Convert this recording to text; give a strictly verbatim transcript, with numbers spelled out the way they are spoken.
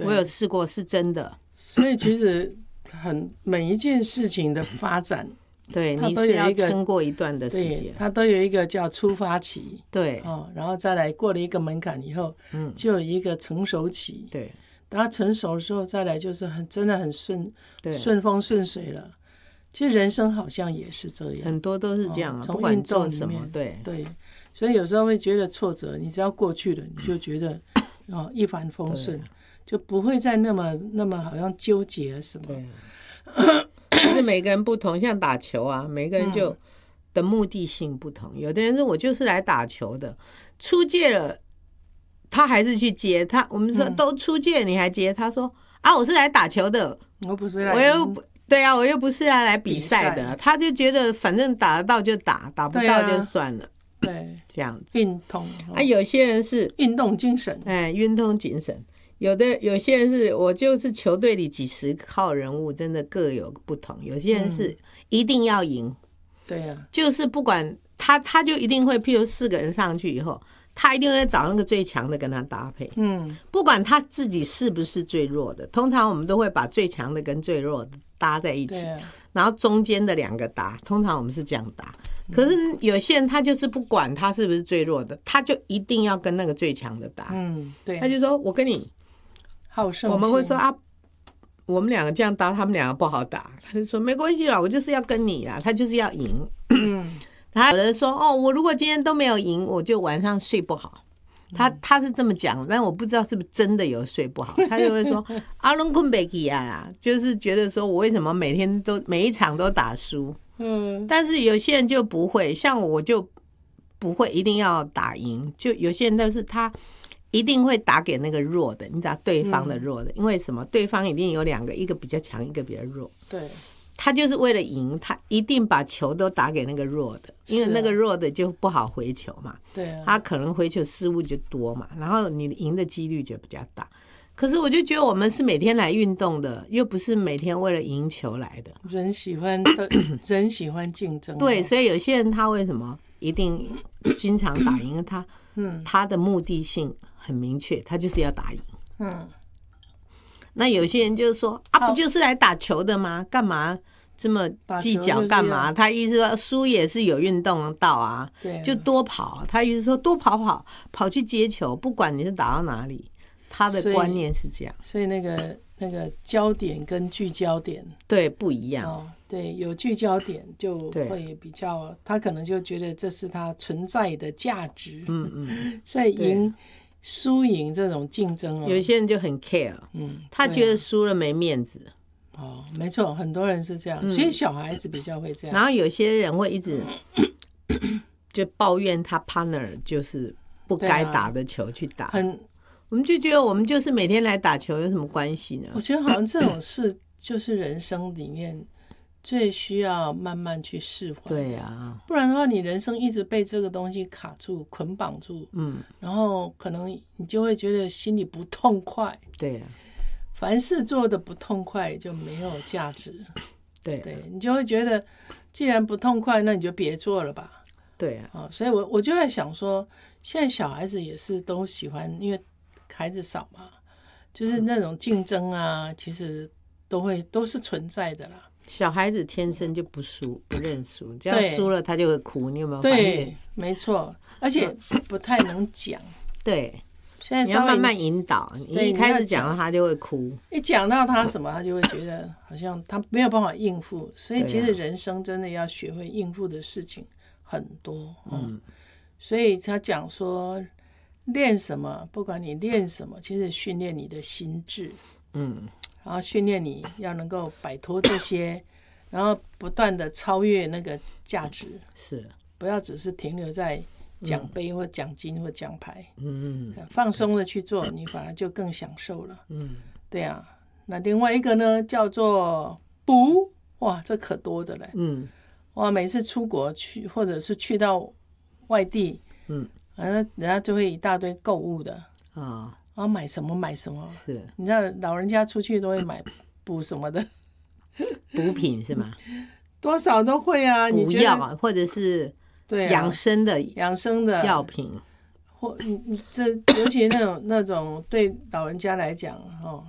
我有试过，是真的。 所以其实很每一件事情的发展， 对，你是要撑过一段的时间， 它都有一个叫出发期， 对， 哦，然后再来过了一个门槛以后，嗯，就有一个成熟期， 对， 等它成熟的时候，再来就是很真的很顺，对，顺风顺水了。其实人生好像也是这样， 很多都是这样、啊， 从运动什么，对对，所以有时候会觉得挫折，你只要过去了，你就觉得哦一帆风顺。就不会再那么那么好像纠结什么。 对，就是每个人不同，像打球啊，每个人就的目的性不同。嗯、有的人说我就是来打球的，出界了，他还是去接他。我们说都出界，你还接？他说啊，我是来打球的， 我不是来， 我又不对啊，我又不是来来比赛的。他就觉得反正打得到就打，打不到就算了。 对，啊、 这样子。 运动啊，有些人是运动精神， 哎，运动精神。有的有些人是我就是球队里几十号人物，真的各有不同。有些人是一定要赢、嗯， 对呀、啊， 就是不管他，他就一定会，譬如四个人上去以后，他一定会找那个最强的跟他搭配。嗯，不管他自己是不是最弱的，通常我们都会把最强的跟最弱的搭在一起，啊、然后中间的两个搭。通常我们是这样搭。可是有些人他就是不管他是不是最弱的，他就一定要跟那个最强的搭。嗯，对，他就说我跟你。 好胜， 我们会说啊，我们两个这样打，他们两个不好打。他就说没关系啦，我就是要跟你啦，他就是要赢。嗯，然后有人说哦，我如果今天都没有赢，我就晚上睡不好。他他是这么讲，但我不知道是不是真的有睡不好。他就会说阿龙困贝基啊，就是觉得说我为什么每天都每一场都打输。嗯，但是有些人就不会，像我就不会一定要打赢，就有些人都是他。一定会打给那个弱的，你知道对方的弱的，嗯、因为什么？对方一定有两个，一个比较强，一个比较弱。 对， 他就是为了赢，他一定把球都打给那个弱的，因为那个弱的就不好回球嘛。 对、啊， 他可能回球失误就多嘛，然后你赢的几率就比较大。可是我就觉得我们是每天来运动的，又不是每天为了赢球来的。 人喜欢人喜欢竞争， 对，所以有些人他为什么一定经常打赢他？嗯，他的目的性很明确，他就是要打赢。嗯，那有些人就说啊，不就是来打球的吗？干嘛这么计较？干嘛？他意思说输也是有运动到啊，对，就多跑。他意思说多跑跑，跑去接球，不管你是打到哪里，他的观念是这样。 所以, 所以那个那个焦点跟聚焦点对不一样。 哦，对，有聚焦点就会比较，他可能就觉得这是他存在的价值。嗯嗯，所以赢输赢这种竞争、哦、 有些人就很 care， 嗯，他觉得输了没面子。 哦，没错，很多人是这样，嗯、所以小孩子比较会这样。 然后有些人会一直就抱怨他 partner 就是不该打的球去打。很，我们就觉得我们就是每天来打球有什么关系呢？ 我觉得好像这种事就是人生里面最需要慢慢去释怀。 对啊， 不然的话你人生一直被这个东西卡住捆绑住，嗯，然后可能你就会觉得心里不痛快。 对啊， 凡事做的不痛快就没有价值。 对啊， 对，你就会觉得既然不痛快那你就别做了吧。 对啊， 哦、所以我我就在想说现在小孩子也是都喜欢，因为孩子少嘛，就是那种竞争啊，其实都会都是存在的啦。 小孩子天生就不输不认输，只要输了他就会哭，你有没有发现？ 对，没错，而且不太能讲。 对， 现在你要慢慢引导，你一开始讲到他就会哭， 一讲到他什么他就会觉得好像他没有办法应付，所以其实人生真的要学会应付的事情很多。嗯，嗯，所以他讲说练什么，不管你练什么，其实训练你的心智。嗯，然后训练你要能够摆脱这些，然后不断的超越那个价值， 是不要只是停留在奖杯或奖金或奖牌。嗯，放松的去做，你反而就更享受了。嗯，对啊。那另外一个呢，叫做补，哇，这可多的嘞。嗯，哇，每次出国去或者是去到外地，嗯，人家就会一大堆购物的啊。然后买什么买什么，是你知道老人家出去都会买补什么的补品是吗？ 多少都会啊， 补药或者是养生的养、啊、生的药品， 或你这尤其那种那种对老人家来讲哦，